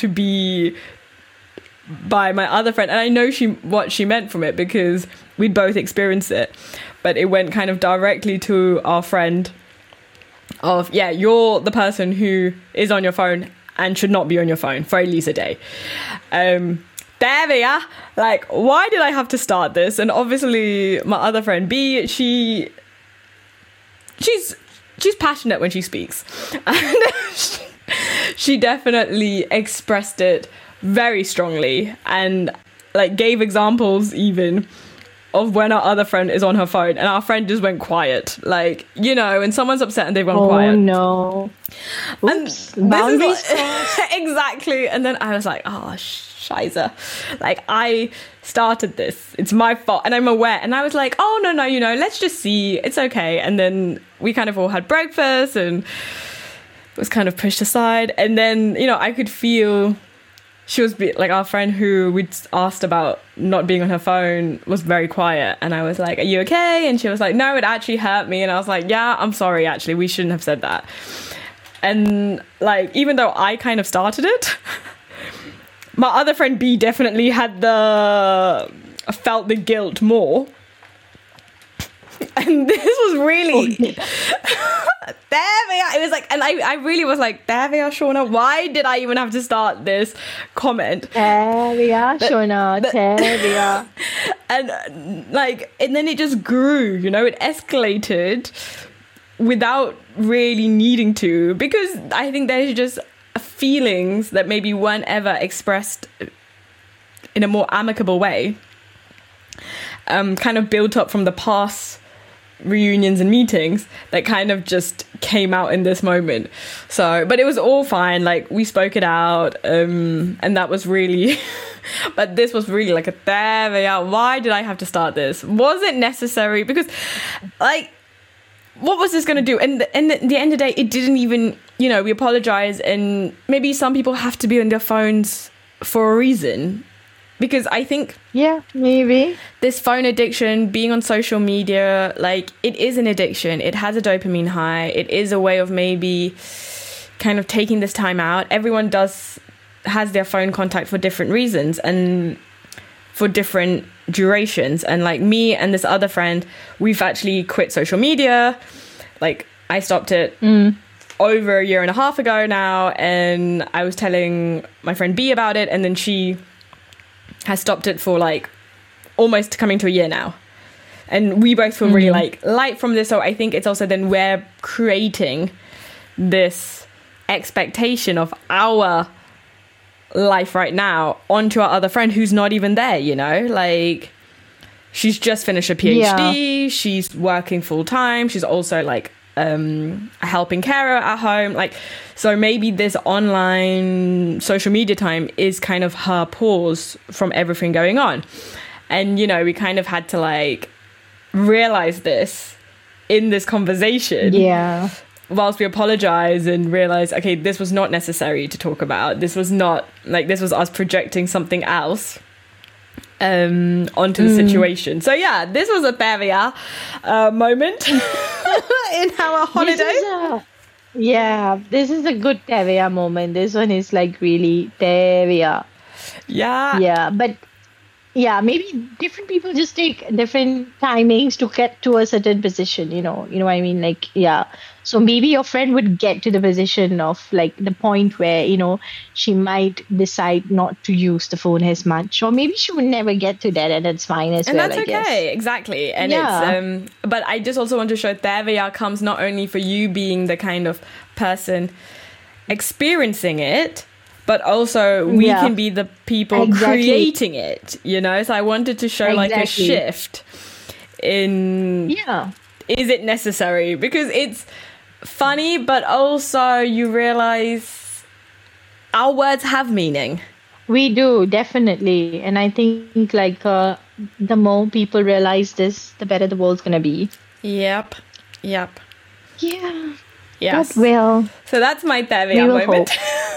to be by my other friend. And I know what she meant from it because we'd both experienced it. But it went kind of directly to our friend of, yeah, you're the person who is on your phone and should not be on your phone for at least a day. There we are. Like, why did I have to start this? And obviously my other friend B, she's passionate when she speaks. And she definitely expressed it very strongly and like gave examples even of when our other friend is on her phone and our friend just went quiet. Like, you know, when someone's upset and they've gone quiet. Oh no. Oops. Boundaries. Exactly. And then I was like, oh, scheiße. Like, I started this. It's my fault. And I'm aware. And I was like, oh, no, you know, let's just see. It's okay. And then we kind of all had breakfast and it was kind of pushed aside. And then, you know, I could feel she was like our friend who we'd asked about not being on her phone was very quiet. And I was like, are you okay? And she was like, no, it actually hurt me. And I was like, yeah, I'm sorry, actually, we shouldn't have said that. And like, even though I kind of started it, my other friend B definitely felt the guilt more. And this was really there we are. It was like, and I really was like, there we are, Shauna. Why did I even have to start this comment? There we are, Shauna. There we are. And like, and then it just grew, you know, it escalated without really needing to, because I think there's just feelings that maybe weren't ever expressed in a more amicable way, kind of built up from the past reunions and meetings that kind of just came out in this moment. So, but it was all fine. Like, we spoke it out, and that was really but this was really like there we are. Why did I have to start this? Was it necessary? Because like, what was this going to do? And at the end of the day, it didn't even, you know, we apologize, and maybe some people have to be on their phones for a reason. Because I think, yeah, maybe this phone addiction, being on social media, like, it is an addiction. It has a dopamine high. It is a way of maybe kind of taking this time out. Everyone has their phone contact for different reasons and for different durations. And like me and this other friend, we've actually quit social media. Like, I stopped it over a year and a half ago now. And I was telling my friend B about it, and then she has stopped it for like almost coming to a year now. And we both feel really like light from this. So I think it's also then we're creating this expectation of our life right now onto our other friend who's not even there, you know? Like, she's just finished a PhD, she's working full time, she's also like a helping carer at home. Like, so maybe this online social media time is kind of her pause from everything going on. And, you know, we kind of had to like realize this in this conversation. Yeah. Whilst we apologize and realize, okay, this was not necessary to talk about. This was not like, this was us projecting something else onto the situation. So yeah, this was a barrier moment in our holiday. This is a good Tevia moment. This one is like really Tevia. Yeah, but yeah, maybe different people just take different timings to get to a certain position, you know what I mean? Like, yeah. So maybe your friend would get to the position of like the point where, you know, she might decide not to use the phone as much, or maybe she would never get to that, and that's fine as well. And that's okay, exactly. And it's but I just also want to show Tevia comes not only for you being the kind of person experiencing it, but also we can be the people creating it, you know? So I wanted to show like a shift in, is it necessary? Because it's funny, but also you realize our words have meaning. We do, definitely. And I think like the more people realize this, the better the world's going to be. Yep. Yeah. Yes. That will. So that's my Tevia moment.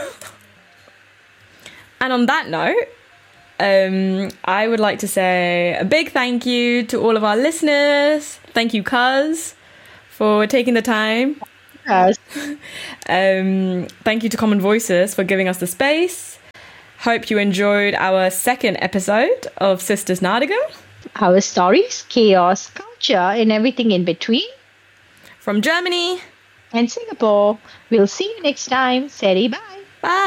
And on that note, I would like to say a big thank you to all of our listeners. Thank you, Cuz, for taking the time. Yes. Thank you to Common Voices for giving us the space. Hope you enjoyed our second episode of Sisters Nadiga. Our stories, chaos, culture, and everything in between. From Germany and Singapore. We'll see you next time. Seri, bye.